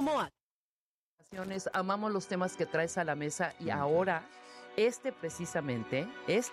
Momoa. Amamos los temas que traes a la mesa y ahora, precisamente,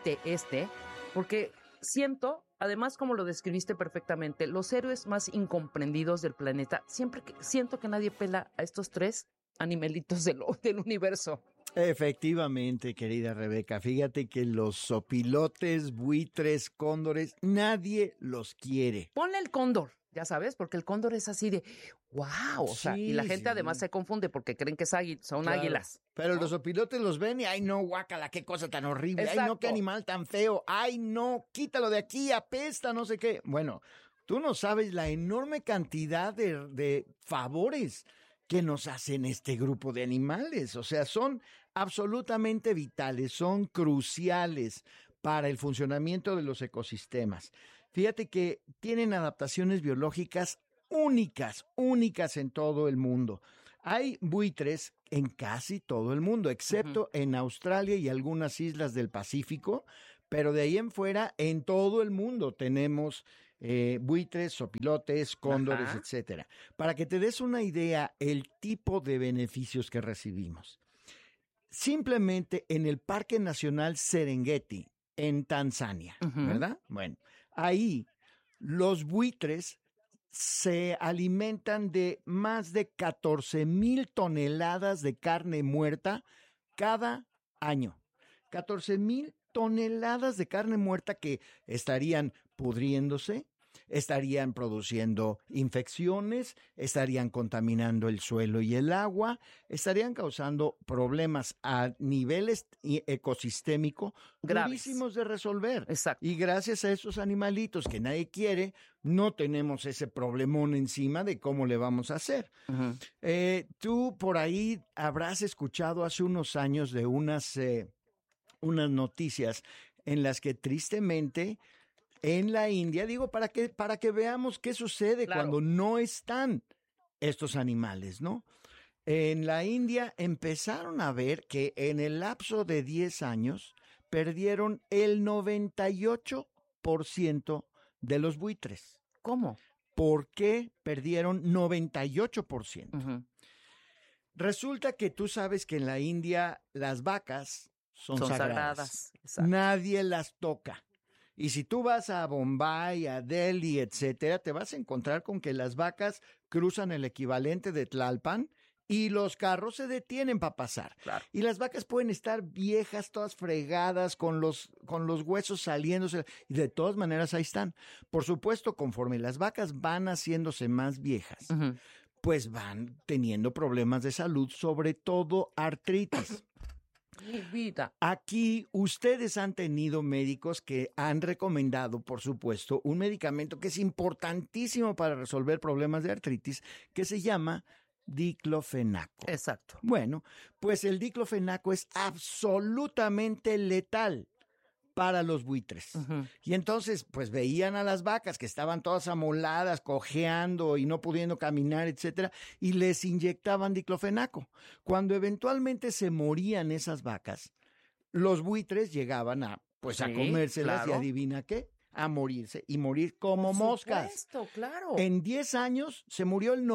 porque siento, además como lo describiste perfectamente, los héroes más incomprendidos del planeta, siento que nadie pela a estos tres animalitos del universo. Efectivamente, querida Rebeca, fíjate que los zopilotes, buitres, cóndores, nadie los quiere. Ponle el cóndor, ya sabes, porque el cóndor es así de wow, o sea, y la gente además se confunde porque creen que son águilas. Pero los zopilotes los ven y ay no, guácala, qué cosa tan horrible, Exacto. Ay no, qué animal tan feo, ay no, quítalo de aquí, apesta, no sé qué. Bueno, tú no sabes la enorme cantidad de favores que nos hacen este grupo de animales. O sea, son absolutamente vitales, son cruciales para el funcionamiento de los ecosistemas. Fíjate que tienen adaptaciones biológicas únicas en todo el mundo. Hay buitres en casi todo el mundo, excepto en Australia y algunas islas del Pacífico, pero de ahí en fuera, en todo el mundo tenemos buitres, zopilotes, cóndores, etcétera. Para que te des una idea, el tipo de beneficios que recibimos. Simplemente en el Parque Nacional Serengeti, en Tanzania, ¿verdad? Bueno, ahí los buitres se alimentan de más de 14,000 toneladas de carne muerta cada año. 14,000 toneladas de carne muerta que estarían pudriéndose, estarían produciendo infecciones, estarían contaminando el suelo y el agua, estarían causando problemas a nivel ecosistémico gravísimos de resolver. Exacto. Y gracias a esos animalitos que nadie quiere, no tenemos ese problemón encima de cómo le vamos a hacer. Tú por ahí habrás escuchado hace unos años de unas noticias en las que tristemente en la India, digo, para que veamos qué sucede cuando no están estos animales, ¿no? En la India empezaron a ver que en el lapso de 10 años perdieron el 98% de los buitres. ¿Cómo? ¿Por qué perdieron 98%? Resulta que tú sabes que en la India las vacas son sagradas. Nadie las toca. Y si tú vas a Bombay, a Delhi, etcétera, te vas a encontrar con que las vacas cruzan el equivalente de Tlalpan y los carros se detienen para pasar. Claro. Y las vacas pueden estar viejas, todas fregadas, con los huesos saliéndose, y de todas maneras ahí están. Por supuesto, conforme las vacas van haciéndose más viejas, pues van teniendo problemas de salud, sobre todo artritis. Mi vida. Aquí ustedes han tenido médicos que han recomendado, por supuesto, un medicamento que es importantísimo para resolver problemas de artritis, que se llama diclofenaco. Exacto. Bueno, pues el diclofenaco es absolutamente letal para los buitres. Y entonces, pues veían a las vacas que estaban todas amoladas, cojeando y no pudiendo caminar, etcétera, y les inyectaban diclofenaco. Cuando eventualmente se morían esas vacas, los buitres llegaban a comérselas, y adivina qué, a morirse y morir como moscas. Por supuesto, claro. En 10 años se murió el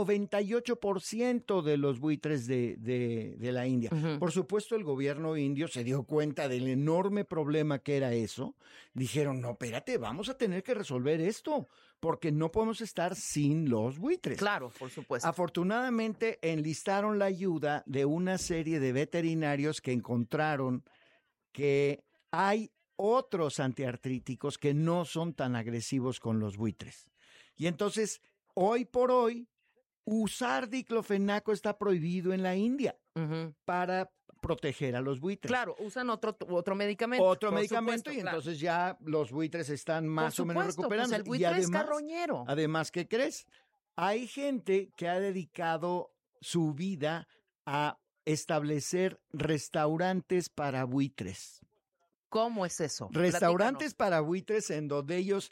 98% de los buitres de la India. Por supuesto, el gobierno indio se dio cuenta del enorme problema que era eso. Dijeron, no, espérate, vamos a tener que resolver esto, porque no podemos estar sin los buitres. Claro, por supuesto. Afortunadamente, enlistaron la ayuda de una serie de veterinarios que encontraron que hay otros antiartríticos que no son tan agresivos con los buitres. Y entonces, hoy por hoy, usar diclofenaco está prohibido en la India para proteger a los buitres. Claro, usan otro medicamento. Otro medicamento, y entonces ya los buitres están más o menos recuperando. Pues el buitre es carroñero. Además, ¿qué crees? Hay gente que ha dedicado su vida a establecer restaurantes para buitres. ¿Cómo es eso? Restaurantes para buitres en donde ellos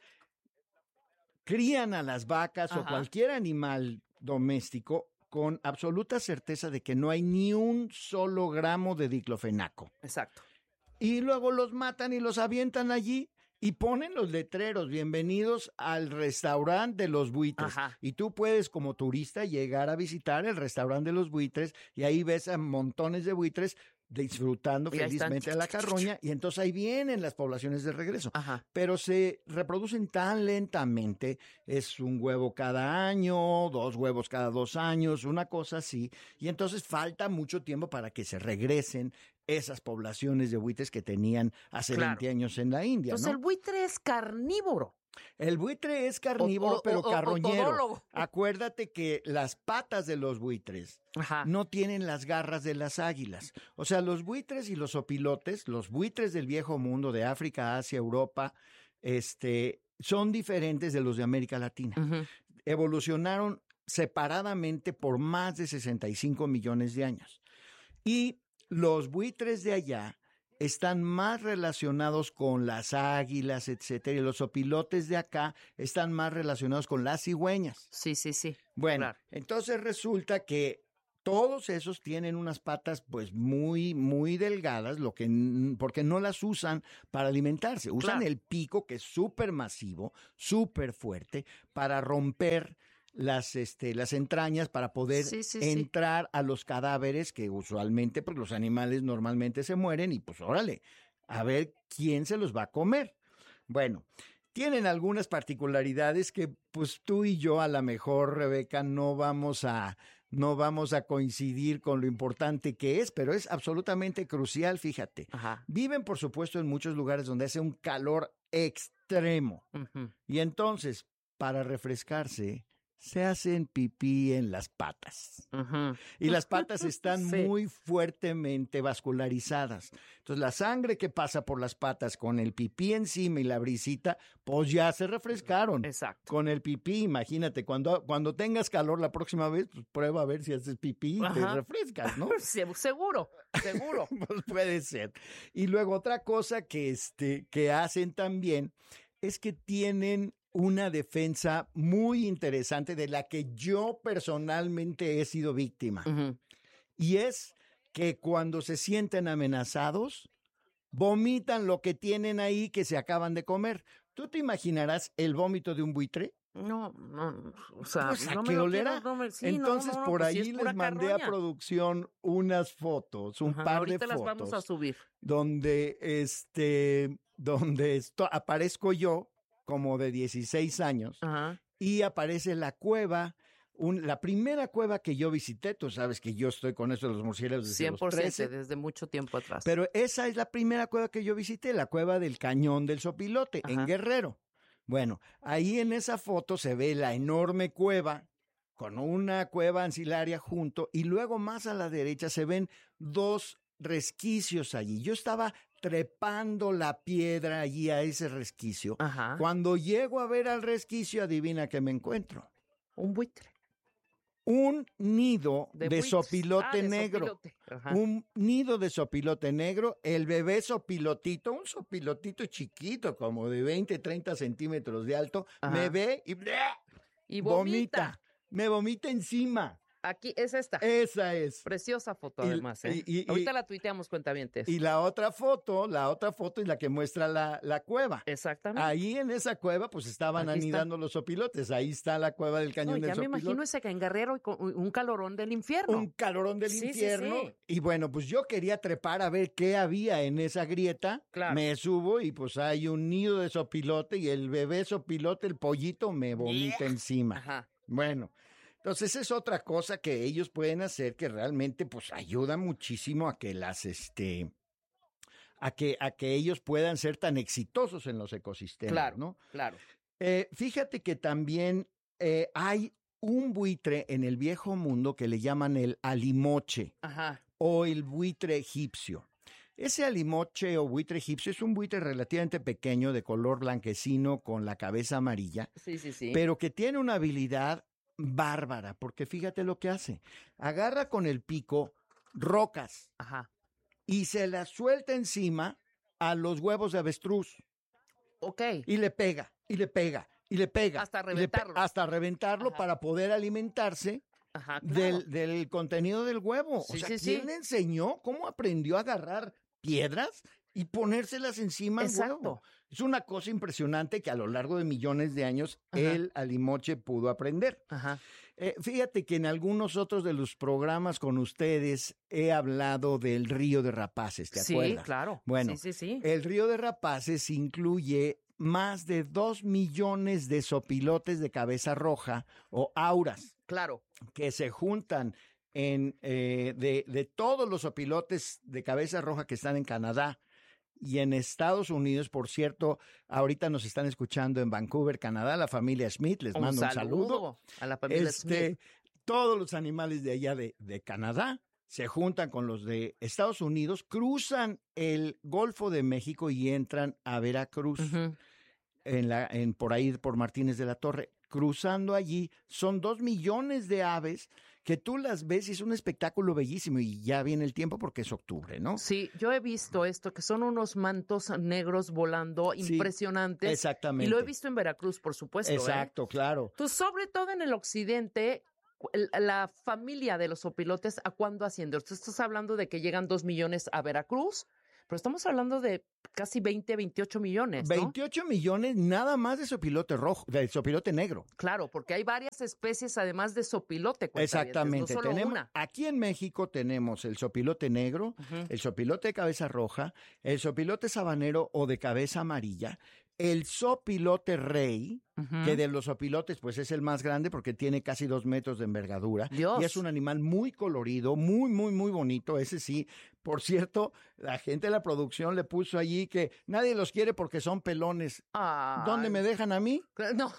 crían a las vacas o cualquier animal doméstico con absoluta certeza de que no hay ni un solo gramo de diclofenaco. Exacto. Y luego los matan y los avientan allí y ponen los letreros, bienvenidos al restaurante de los buitres. Ajá. Y tú puedes como turista llegar a visitar el restaurante de los buitres y ahí ves a montones de buitres disfrutando Y ahí están. felizmente a la carroña, y entonces ahí vienen las poblaciones de regreso. Ajá. Pero se reproducen tan lentamente, es un huevo cada año, 2 huevos cada 2 años, una cosa así, y entonces falta mucho tiempo para que se regresen esas poblaciones de buitres que tenían hace Claro. 20 años en la India, Entonces ¿no? el buitre es carnívoro. El buitre es carnívoro, pero o carroñero. todólogo. Acuérdate que las patas de los buitres Ajá. no tienen las garras de las águilas. O sea, los buitres y los opilotes, los buitres del viejo mundo, de África, Asia, Europa, son diferentes de los de América Latina. Ujú. Evolucionaron separadamente por más de 65 millones de años. Y los buitres de allá están más relacionados con las águilas, etcétera, y los opilotes de acá están más relacionados con las cigüeñas. Sí, sí, sí. Bueno, Claro. entonces resulta que todos esos tienen unas patas pues muy, muy delgadas, porque no las usan para alimentarse. Usan Claro. el pico, que es súper masivo, súper fuerte, para romper las entrañas, para poder Sí, sí, sí. entrar a los cadáveres, que usualmente pues los animales normalmente se mueren, y pues órale, a ver quién se los va a comer. Bueno, tienen algunas particularidades que pues tú y yo a lo mejor, Rebeca, no vamos a coincidir con lo importante que es, pero es absolutamente crucial, fíjate. Ajá. Viven, por supuesto, en muchos lugares donde hace un calor extremo. Ujú. Y entonces, para refrescarse, se hacen pipí en las patas. Ujú. Y las patas están Sí. muy fuertemente vascularizadas. Entonces, la sangre que pasa por las patas con el pipí encima y la brisita, pues ya se refrescaron. Exacto. Con el pipí, imagínate, cuando tengas calor la próxima vez, pues prueba a ver si haces pipí y te Ajá. refrescas, ¿no? Seguro, seguro. Pues puede ser. Y luego otra cosa que hacen también es que tienen una defensa muy interesante de la que yo personalmente he sido víctima. Ujú. Y es que cuando se sienten amenazados, vomitan lo que tienen ahí que se acaban de comer. ¿Tú te imaginarás el vómito de un buitre? No, o sea, Pues, ¿a no qué me lo olerá? quiero, sí, Entonces, por pues sí ahí es pura les mandé a carroña. producción unas fotos, un Ajá, par ahorita de las vamos a fotos, subir. donde aparezco yo, como de 16 años, Ajá. y aparece la cueva, la primera cueva que yo visité. Tú sabes que yo estoy con eso de los murciélagos desde 100%, los 13, desde mucho tiempo atrás. pero esa es la primera cueva que yo visité, la cueva del Cañón del Sopilote, en Ajá. Guerrero. Bueno, ahí en esa foto se ve la enorme cueva, con una cueva ancillaria junto, y luego más a la derecha se ven 2 resquicios allí. Yo estaba trepando la piedra allí a ese resquicio. Ajá. Cuando llego a ver al resquicio, adivina qué me encuentro. Un buitre. Un nido de buitres. sopilote De negro. sopilote. Ajá. Un nido de sopilote negro, el bebé sopilotito, un sopilotito chiquito, como de 20, 30 centímetros de alto, Ajá. me ve y Y vomita. me vomita encima. Aquí es esta. Esa es. Preciosa foto, Y- además, ¿eh? y- Ahorita la tuiteamos, cuentavientes. Y la otra foto es la que muestra la cueva. Exactamente. Ahí en esa cueva, pues estaban Aquí está. anidando los sopilotes. Ahí está la cueva del No, Cañón del ya me Sopilote. imagino ese que en Guerrero y con un calorón del infierno. Un calorón del Sí, sí, infierno. sí. Y bueno, pues yo quería trepar a ver qué había en esa grieta. Claro. Me subo y pues hay un nido de sopilote y el bebé sopilote, el pollito, me vomita encima. Ajá. Bueno, entonces es otra cosa que ellos pueden hacer que realmente pues ayuda muchísimo a que a que ellos puedan ser tan exitosos en los ecosistemas, Claro, ¿no? claro. Fíjate que también hay un buitre en el viejo mundo que le llaman el alimoche Ajá. o el buitre egipcio. Ese alimoche o buitre egipcio es un buitre relativamente pequeño de color blanquecino con la cabeza amarilla, Sí, sí, sí. pero que tiene una habilidad bárbara, porque fíjate lo que hace. Agarra con el pico rocas Ajá. y se las suelta encima a los huevos de avestruz Ok. y le pega, y le pega, y le pega. Hasta y le reventarlo. hasta reventarlo Ajá. para poder alimentarse Ajá, claro. del contenido del huevo. Sí, o sea, sí, ¿quién sí. le enseñó cómo aprendió a agarrar piedras y ponérselas encima al Exacto. huevo? Es una cosa impresionante que a lo largo de millones de años el alimoche pudo aprender. Ajá. Fíjate que en algunos otros de los programas con ustedes he hablado del río de Rapaces, ¿te acuerdas? Sí, claro. Bueno, sí. El río de Rapaces incluye más de 2 millones de sopilotes de cabeza roja o auras. Claro. Que se juntan de todos los sopilotes de cabeza roja que están en Canadá y en Estados Unidos. Por cierto, ahorita nos están escuchando en Vancouver, Canadá, la familia Smith. Les mando un saludo a la familia Smith. Todos los animales de allá de Canadá se juntan con los de Estados Unidos, cruzan el Golfo de México y entran a Veracruz, por ahí, por Martínez de la Torre. Cruzando allí, son 2 millones de aves que tú las ves y es un espectáculo bellísimo, y ya viene el tiempo porque es octubre, ¿no? Sí, yo he visto esto, que son unos mantos negros volando impresionantes. Exactamente. Y lo he visto en Veracruz, por supuesto. Exacto, claro. Tú, sobre todo en el occidente, la familia de los opilotes, ¿a cuándo asciende? Tú estás hablando de que llegan 2 millones a Veracruz, pero estamos hablando de casi 28 millones, ¿no? 28 millones nada más de sopilote rojo, de sopilote negro. Claro, porque hay varias especies además de sopilote. Exactamente. No solo una. Aquí en México tenemos el sopilote negro, el sopilote de cabeza roja, el sopilote sabanero o de cabeza amarilla, el sopilote rey, que de los sopilotes pues es el más grande porque tiene casi 2 metros de envergadura. Dios. Y es un animal muy colorido, muy, muy, muy bonito. Ese sí, por cierto, la gente de la producción le puso allí que nadie los quiere porque son pelones. Ay. ¿Dónde me dejan a mí? No.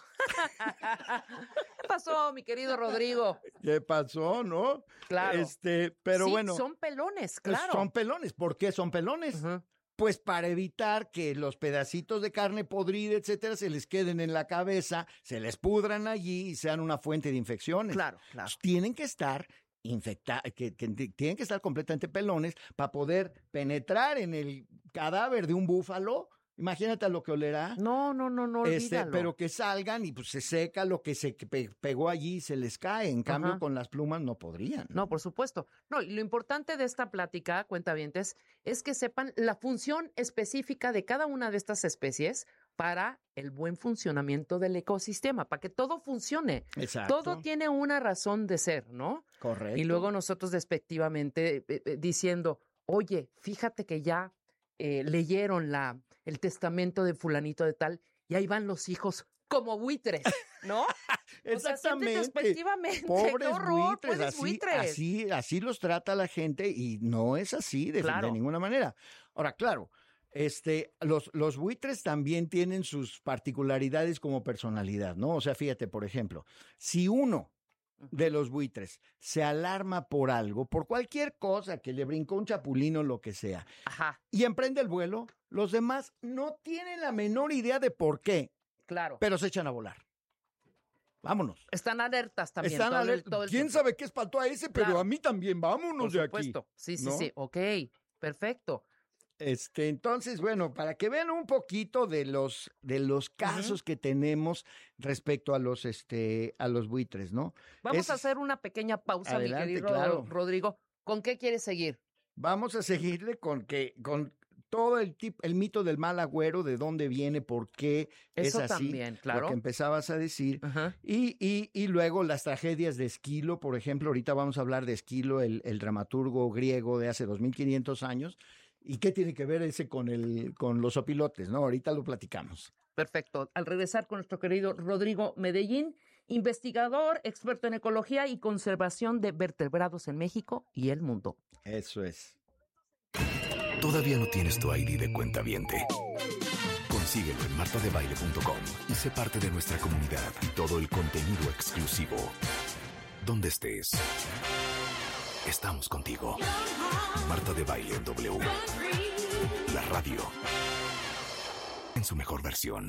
¿Qué pasó, mi querido Rodrigo? ¿Qué pasó, no? Claro. Pero sí, bueno. son pelones, claro. Son pelones. ¿Por qué son pelones? Pues para evitar que los pedacitos de carne podrida, etcétera, se les queden en la cabeza, se les pudran allí y sean una fuente de infecciones. Claro. Pues tienen que estar tienen que estar completamente pelones para poder penetrar en el cadáver de un búfalo. Imagínate a lo que olerá. No, olvídalo. Pero que salgan y pues se seca lo que se pegó allí y se les cae. En cambio, con las plumas no podrían. No, por supuesto. No, y lo importante de esta plática, cuentavientes, es que sepan la función específica de cada una de estas especies para el buen funcionamiento del ecosistema, para que todo funcione. Exacto. Todo tiene una razón de ser, ¿no? Correcto. Y luego nosotros despectivamente diciendo, oye, fíjate que ya leyeron el testamento de fulanito de tal y ahí van los hijos como buitres, ¿no? Exactamente. O sea, despectivamente. Pobres ¡Qué horror! buitres. Así los trata la gente y no es así de ninguna manera. Ahora, claro, los buitres también tienen sus particularidades como personalidad, ¿no? O sea, fíjate, por ejemplo, si uno de los buitres se alarma por algo, por cualquier cosa, que le brincó un chapulín o lo que sea, y emprende el vuelo, los demás no tienen la menor idea de por qué. Claro. Pero se echan a volar. Vámonos. Están alertas también. Están alertas. Todo el ¿Quién tiempo. sabe qué espantó a ese? Pero a mí también. Vámonos de aquí. Por supuesto. Sí. ¿No? Ok. Perfecto. Entonces, bueno, para que vean un poquito de los casos que tenemos respecto a los buitres, ¿no? Vamos a hacer una pequeña pausa, adelante, mi querido Rodrigo. ¿Con qué quieres seguir? Vamos a seguirle con todo el mito del mal agüero, de dónde viene, por qué Eso es así, también, claro. lo que empezabas a decir. Y luego las tragedias de Esquilo, por ejemplo, ahorita vamos a hablar de Esquilo, el dramaturgo griego de hace 2500 años. ¿Y qué tiene que ver ese con los opilotes, no? Ahorita lo platicamos. Perfecto. Al regresar con nuestro querido Rodrigo Medellín, investigador, experto en ecología y conservación de vertebrados en México y el mundo. Eso es. ¿Todavía no tienes tu ID de cuentaviente? Consíguelo en martadebaile.com y sé parte de nuestra comunidad y todo el contenido exclusivo. Donde estés, estamos contigo. Marta de Baile en W. La radio. En su mejor versión.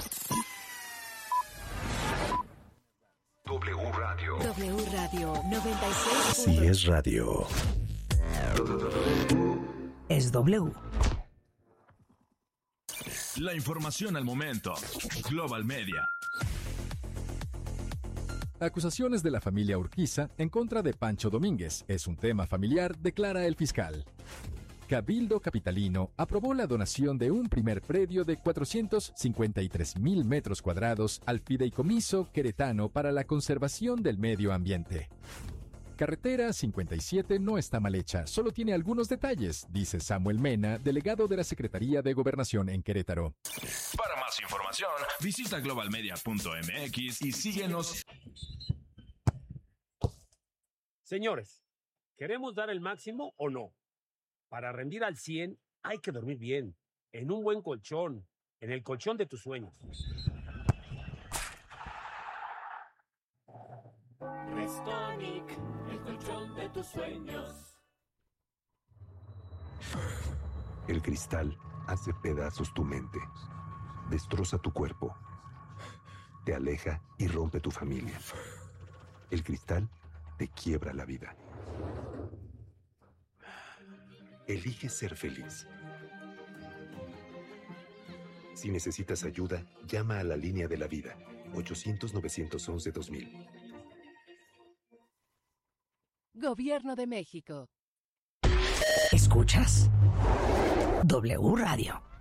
W Radio. W Radio 96. Si es radio. Es W. La información al momento. Global Media. Acusaciones de la familia Urquiza en contra de Pancho Domínguez. Es un tema familiar, declara el fiscal. Cabildo Capitalino aprobó la donación de un primer predio de 453,000 metros cuadrados al Fideicomiso Queretano para la conservación del medio ambiente. Carretera 57 no está mal hecha, solo tiene algunos detalles, dice Samuel Mena, delegado de la Secretaría de Gobernación en Querétaro. Para más información, visita globalmedia.mx y síguenos. Señores, ¿queremos dar el máximo o no? Para rendir al 100 hay que dormir bien, en un buen colchón, en el colchón de tus sueños. Restonic, el colchón de tus sueños. El cristal hace pedazos tu mente, destroza tu cuerpo, te aleja y rompe tu familia. El cristal te quiebra la vida. Elige ser feliz. Si necesitas ayuda, llama a la línea de la vida, 800-911-2000. Gobierno de México. ¿Escuchas? W Radio.